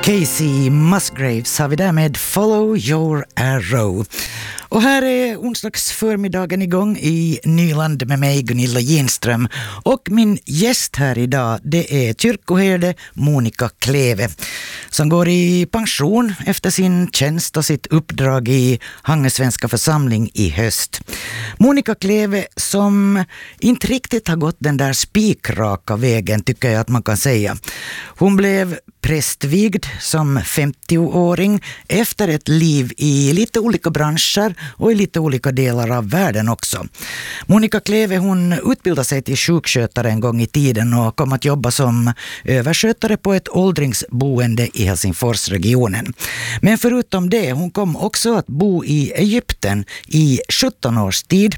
Casey Musgraves har vi därmed Follow Your Arrow. Och här är onsdags förmiddagen igång i Nyland med mig Gunilla Genström. Och min gäst här idag, det är kyrkoherde Monica Kleve som går i pension efter sin tjänst och sitt uppdrag i Hangö svenska församling i höst. Monica Kleve som inte riktigt har gått den där spikraka vägen, tycker jag att man kan säga. Hon blev prästvigd som 50-åring efter ett liv i lite olika branscher och i lite olika delar av världen också. Monica Kleve, hon utbildade sig till sjukskötare en gång i tiden och kom att jobba som överskötare på ett åldringsboende i Helsingforsregionen. Men förutom det, hon kom också att bo i Egypten i 17 års tid,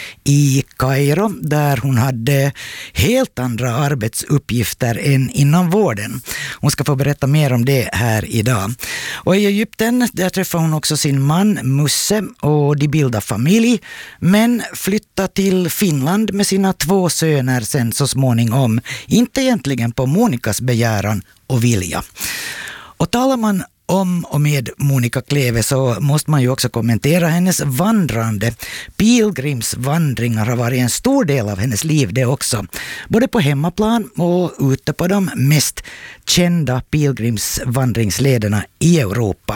i Kairo, där hon hade helt andra arbetsuppgifter än inom vården. Hon ska få berätta mer om det här idag. Och i Egypten, där träffar hon också sin man Musse och de bildar familj, men flyttar till Finland med sina 2 söner sen så småningom. Inte egentligen på Monicas begäran och vilja. Och talar man om och med Monica Kleve så måste man ju också kommentera hennes vandrande. Pilgrimsvandringar har varit en stor del av hennes liv det också. Både på hemmaplan och ute på de mest kända pilgrimsvandringslederna i Europa.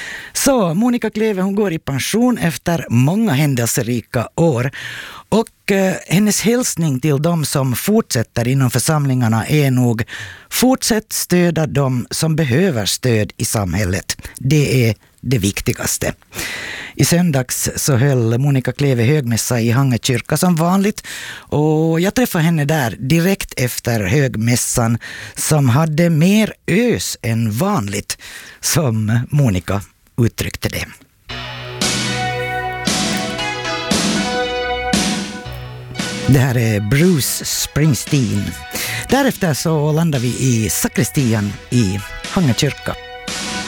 Så Monica Kleve, hon går i pension efter många händelserika år. Och hennes hälsning till de som fortsätter inom församlingarna är nog: fortsätt stödja de som behöver stöd i samhället. Det är det viktigaste. I söndags så höll Monica Kleve högmässa i Hangö kyrka som vanligt, och jag träffade henne där direkt efter högmässan som hade mer ös än vanligt, som Monica uttryckte det. Det här är Bruce Springsteen. Därefter så landar vi i sakristian i Hangö kyrka.